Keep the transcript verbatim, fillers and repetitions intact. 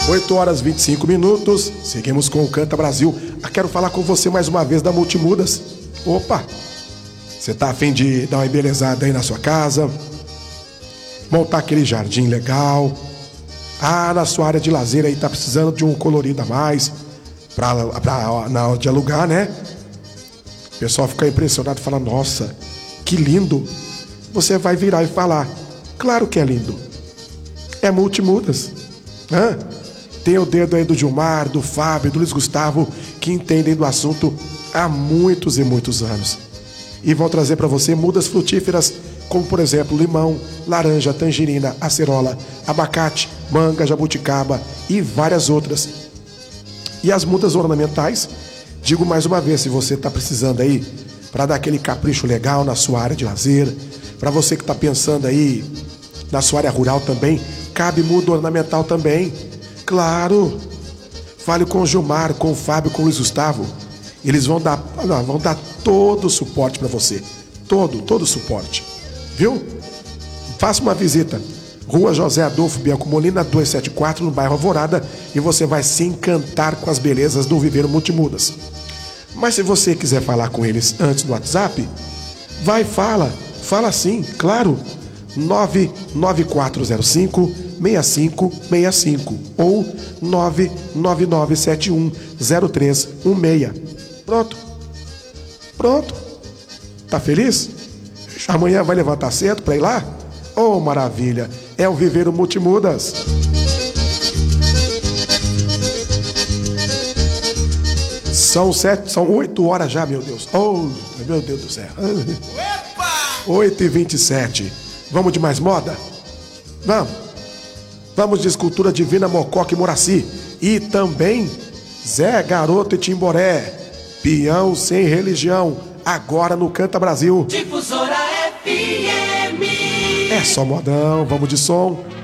oito horas e vinte e cinco minutos. Seguimos com o Canta Brasil. Ah, quero falar com você mais uma vez da Multimudas. Opa! Você tá a fim de dar uma embelezada aí na sua casa? Montar aquele jardim legal? Ah, na sua área de lazer aí tá precisando de um colorido a mais pra, pra, na hora de alugar, né? O pessoal fica impressionado e fala, nossa, que lindo. Você vai virar e falar, claro que é lindo. É Multimudas. Hã? Tem o dedo aí do Gilmar, do Fábio, do Luiz Gustavo, que entendem do assunto há muitos e muitos anos. E vão trazer para você mudas frutíferas, como por exemplo limão, laranja, tangerina, acerola, abacate, manga, jabuticaba e várias outras. E as mudas ornamentais, digo mais uma vez, se você está precisando aí para dar aquele capricho legal na sua área de lazer, para você que está pensando aí na sua área rural também, cabe muda ornamental também. Claro, fale com o Gilmar, com o Fábio, com o Luiz Gustavo. Eles vão dar, não, vão dar todo o suporte para você. Todo, todo o suporte. Viu? Faça uma visita. Rua José Adolfo Bianco Molina, duzentos e setenta e quatro, no bairro Alvorada, e você vai se encantar com as belezas do Viveiro Multimudas. Mas se você quiser falar com eles antes no WhatsApp, vai, fala. Fala sim, claro. nove nove quatro zero cinco seis cinco seis cinco ou nove nove nove sete um zero três um seis. Pronto. Pronto. Tá feliz? Amanhã vai levantar cedo para ir lá? Oh, maravilha. É o Viveiro Multimudas. São sete, são oito horas já, meu Deus. Oh, meu Deus do céu. oito e vinte e sete. Vamos de mais moda? Vamos. Vamos de escultura divina Mococa e Moraci. E também Zé Garoto e Timboré. Peão sem religião. Agora no Canta Brasil. Difusora F M. É só modão, vamos de som.